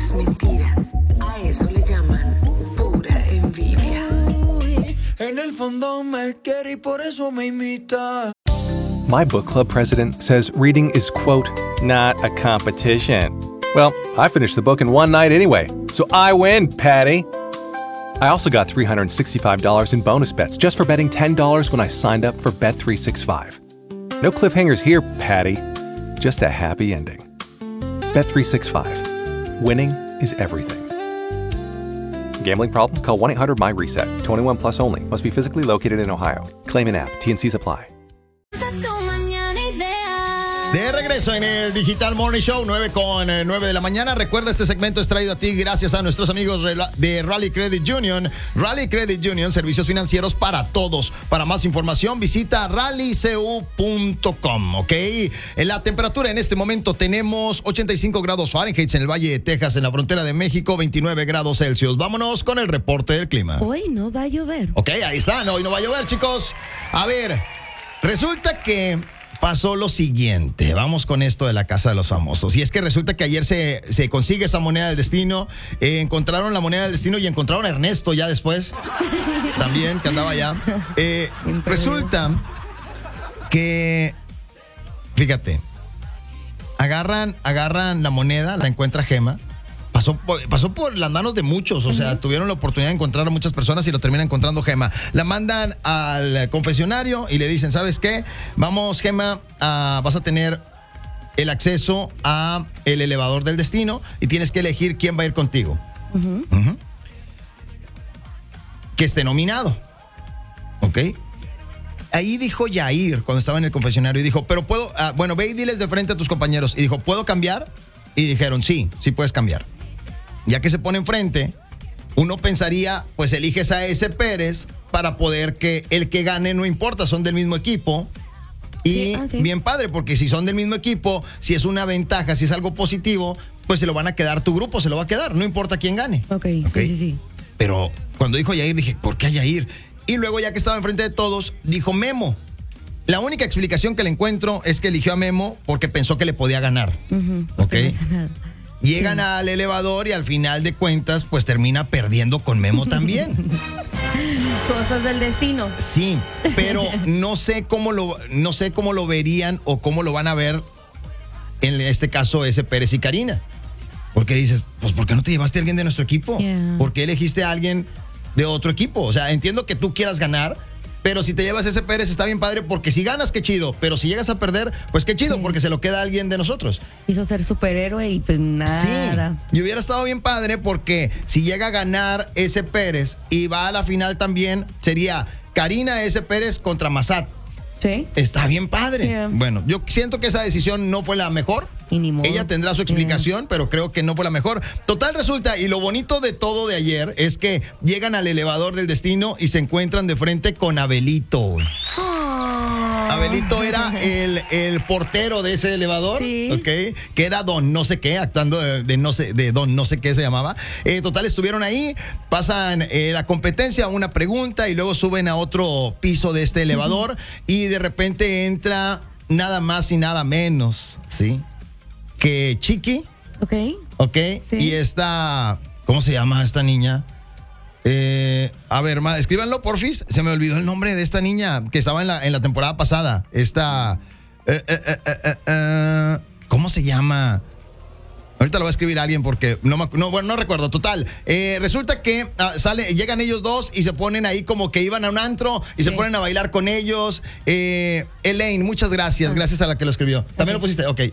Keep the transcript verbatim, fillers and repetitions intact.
es mentira. A eso le llaman pura envidia. En el fondo me quiere y por eso me imita. My book club president says reading is, quote, not a competition. Well, I finished the book in one night anyway, so I win, Patty. I also got three hundred sixty-five dollars in bonus bets just for betting ten dollars when I signed up for Bet three sixty-five. No cliffhangers here, Patty. Just a happy ending. Bet three sixty-five. Winning is everything. Gambling problem? Call one eight hundred M Y reset. twenty-one plus only. Must be physically located in Ohio. Claim in app. T and C's apply. De regreso en el Digital Morning Show, nueve con nueve de la mañana. Recuerda, este segmento es traído a ti gracias a nuestros amigos de Rally Credit Union. Rally Credit Union, servicios financieros para todos. Para más información, visita rally c u punto com, ¿ok? En la temperatura en este momento tenemos ochenta y cinco grados Fahrenheit en el Valle de Texas, en la frontera de México, veintinueve grados Celsius. Vámonos con el reporte del clima. Hoy no va a llover. Ok, ahí está, no, hoy no va a llover, chicos. A ver, resulta que pasó lo siguiente. Vamos con esto de la casa de los famosos. Y es que resulta que ayer se, se consigue esa moneda del destino. Eh, encontraron la moneda del destino y encontraron a Ernesto ya después. También, que andaba allá. Eh, resulta que, fíjate, agarran, agarran la moneda, la encuentra Gema. Pasó por, pasó por las manos de muchos, o sea, uh-huh. tuvieron la oportunidad de encontrar a muchas personas y lo termina encontrando Gema. La mandan al confesionario y le dicen, ¿sabes qué? Vamos, Gema, a, vas a tener el acceso a el elevador del destino y tienes que elegir quién va a ir contigo. Uh-huh. Uh-huh. Que esté nominado. ¿Ok? Ahí dijo Yair, cuando estaba en el confesionario, y dijo, pero puedo, ah, bueno, ve y diles de frente a tus compañeros. Y dijo, ¿puedo cambiar? Y dijeron, sí, sí puedes cambiar. Ya que se pone enfrente, uno pensaría, pues eliges a ese Pérez para poder que el que gane, no importa, son del mismo equipo. Y sí, ah, sí. bien padre, porque si son del mismo equipo, si es una ventaja, si es algo positivo, pues se lo van a quedar, tu grupo se lo va a quedar, no importa quién gane. Ok, okay. sí, sí, sí. Pero cuando dijo Yair, dije, ¿por qué a Yair? Y luego, ya que estaba enfrente de todos, dijo Memo. La única explicación que le encuentro es que eligió a Memo porque pensó que le podía ganar. Uh-huh, ¿ok? Llegan sí. al elevador y al final de cuentas, pues termina perdiendo con Memo también. Cosas del destino. Sí, pero no sé cómo lo, no sé cómo lo verían o cómo lo van a ver en este caso ese Pérez y Karina. Porque dices, pues ¿por qué no te llevaste a alguien de nuestro equipo? Yeah. ¿Por qué elegiste a alguien de otro equipo? O sea, entiendo que tú quieras ganar, pero si te llevas ese Pérez está bien padre, porque si ganas, qué chido. Pero si llegas a perder, pues qué chido, sí. porque se lo queda a alguien de nosotros. Quiso ser superhéroe y pues nada. Sí, y hubiera estado bien padre porque si llega a ganar ese Pérez y va a la final también, sería Karina ese Pérez contra Massad. Sí. Está bien padre. Yeah. Bueno, yo siento que esa decisión no fue la mejor. Y ni modo. Ella tendrá su explicación, yeah. pero creo que no fue la mejor. Total resulta, y lo bonito de todo de ayer es que llegan al elevador del destino y se encuentran de frente con Abelito. Oh. Abelito era el, el portero de ese elevador, sí. ¿ok? Que era Don no sé qué, actuando de, de no sé, de Don no sé qué se llamaba. Eh, total, estuvieron ahí, pasan eh, la competencia, una pregunta y luego suben a otro piso de este elevador uh-huh. y de repente entra nada más y nada menos, ¿sí? Que Chiqui. Ok. Ok. Sí. Y esta, ¿cómo se llama esta niña? Eh, a ver, ma, escríbanlo, porfis. Se me olvidó el nombre de esta niña que estaba en la, en la temporada pasada. Esta. Eh, eh, eh, eh, eh, ¿Cómo se llama? Ahorita lo va a escribir alguien porque no, me, no, bueno, no recuerdo. Total, eh, resulta que uh, sale, llegan ellos dos y se ponen ahí como que iban a un antro y sí. se ponen a bailar con ellos. Eh, Elaine, muchas gracias. Ah. Gracias a la que lo escribió. ¿También okay. lo pusiste? Ok.